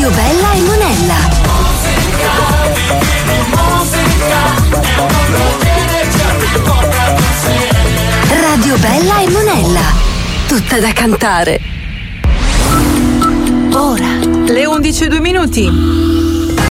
Radio Bella e Monella. Radio Bella e Monella. Tutta da cantare. Ora. Le 11:02.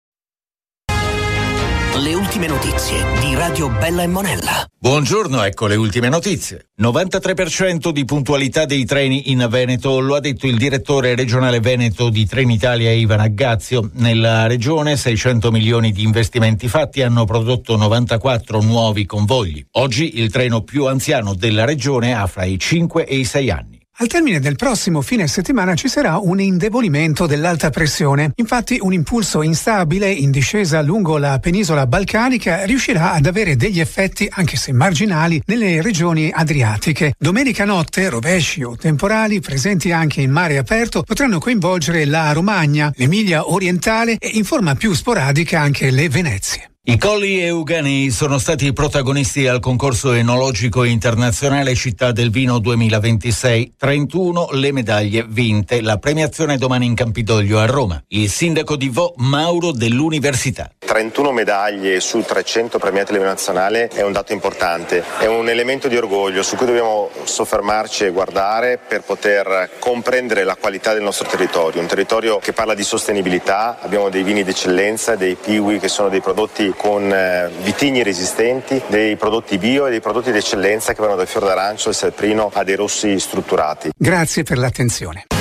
Le ultime notizie di Radio Bella e Monella. Buongiorno, ecco le ultime notizie. 93% di puntualità dei treni in Veneto, lo ha detto il direttore regionale Veneto di Trenitalia Ivan Aggazio. Nella regione 600 milioni di investimenti fatti hanno prodotto 94 nuovi convogli. Oggi il treno più anziano della regione ha fra i 5 e i 6 anni. Al termine del prossimo fine settimana ci sarà un indebolimento dell'alta pressione. Infatti un impulso instabile in discesa lungo la penisola balcanica riuscirà ad avere degli effetti, anche se marginali, nelle regioni adriatiche. Domenica notte rovesci o temporali presenti anche in mare aperto potranno coinvolgere la Romagna, l'Emilia orientale e in forma più sporadica anche le Venezie. I Colli Euganei sono stati protagonisti al concorso enologico internazionale Città del Vino 2026. 31 le medaglie vinte. La premiazione domani in Campidoglio a Roma. Il sindaco di Vo, Mauro dell'Università. 31 medaglie su 300 premiati a livello nazionale è un dato importante, è un elemento di orgoglio su cui dobbiamo soffermarci e guardare per poter comprendere la qualità del nostro territorio, un territorio che parla di sostenibilità. Abbiamo dei vini d'eccellenza, dei piwi che sono dei prodotti con vitigni resistenti, dei prodotti bio e dei prodotti d'eccellenza che vanno dal fior d'arancio al selprino a dei rossi strutturati. Grazie per l'attenzione.